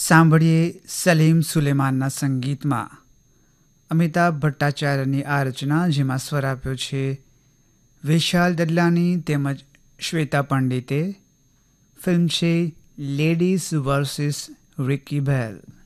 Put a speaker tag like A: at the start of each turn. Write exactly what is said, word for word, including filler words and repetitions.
A: સાંભળીએ સલીમ સુલેમાનના સંગીતમાં અમિતાભ ભટ્ટાચાર્યની આ રચના, જેમાં સ્વર આપ્યો છે વિશાલ દદલાની તેમજ શ્વેતા પંડિતે. ફિલ્મ છે લેડીઝ વર્સિસ રિકી બેલ.